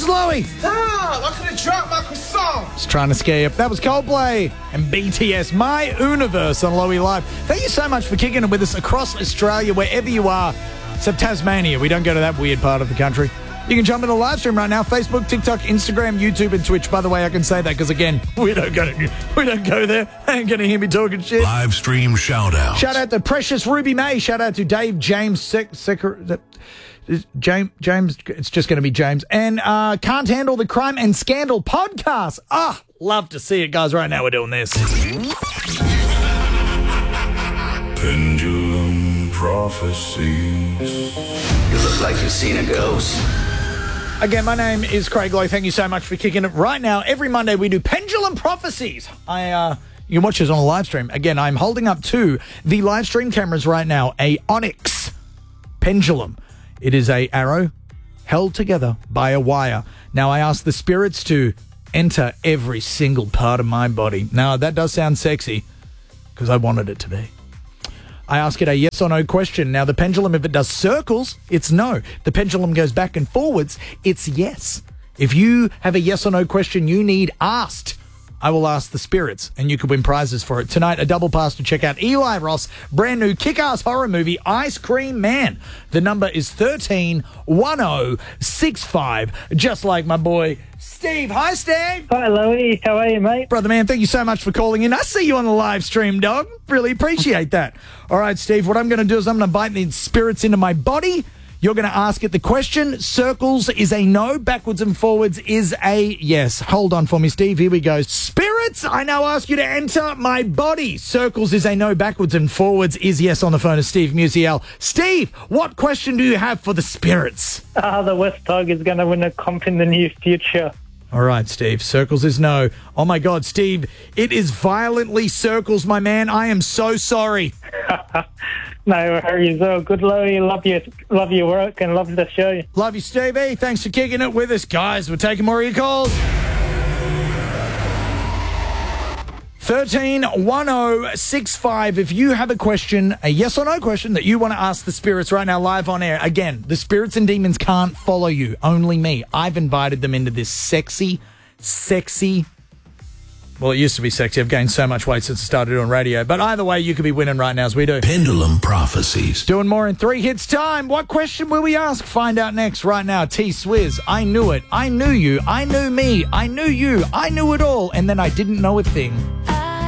Loey. I could have dropped my croissant. Just trying to scare you. That was Coldplay and BTS, My Universe on Loey Live. Thank you so much for kicking it with us across Australia, wherever you are, except Tasmania. We don't go to that weird part of the country. You can jump in the live stream right now. Facebook, TikTok, Instagram, YouTube, and Twitch. By the way, I can say that because, again, we don't go there. Ain't going to hear me talking shit. Live stream shout-out. Shout out to Precious Ruby May. Shout out to Dave James. James, it's just going to be James. And Can't Handle the Crime and Scandal podcast. Love to see it, guys. Right now we're doing this. Pendulum Prophecies. You look like you've seen a ghost. Again, my name is Craig Lowe. Thank you so much for kicking it. Right now, every Monday we do Pendulum Prophecies. You can watch this on a live stream. Again, I'm holding up to the live stream cameras right now a Onyx pendulum. It is a arrow held together by a wire. Now, I ask the spirits to enter every single part of my body. Now, that does sound sexy because I wanted it to be. I ask it a yes or no question. Now, the pendulum, if it does circles, it's no. The pendulum goes back and forwards, it's yes. If you have a yes or no question you need asked, I will ask the spirits, and you could win prizes for it. Tonight, a double pass to check out Eli Ross' brand new kick-ass horror movie, Ice Cream Man. The number is 131065, just like my boy Steve. Hi, Steve. Hi, Louie. How are you, mate? Brother man, thank you so much for calling in. I see you on the live stream, dog. Really appreciate that. All right, Steve, what I'm going to do is I'm going to bite the spirits into my body. You're going to ask it the question. Circles is a no. Backwards and forwards is a yes. Hold on for me, Steve. Here we go. Spirits, I now ask you to enter my body. Circles is a no. Backwards and forwards is yes. On the phone is Steve Musial. Steve, what question do you have for the spirits? The West Tigers going to win a comp in the near future. All right, Steve. Circles is no. Oh, my God, Steve, it is violently circles, my man. I am so sorry. No worries. Oh, good, Louie. Love your work and love the show. Love you, Stevie. Thanks for kicking it with us, guys. We're taking more of your calls. 131065. If you have a question, a yes or no question that you want to ask the spirits right now live on air. Again, the spirits and demons can't follow you. Only me. I've invited them into this sexy... Well, it used to be sexy. I've gained so much weight since I started doing radio. But either way, you could be winning right now as we do. Pendulum Prophecies. Doing more in 3 hits time. What question will we ask? Find out next right now. T-Swizz. I knew it. I knew you. I knew me. I knew you. I knew it all. And then I didn't know a thing.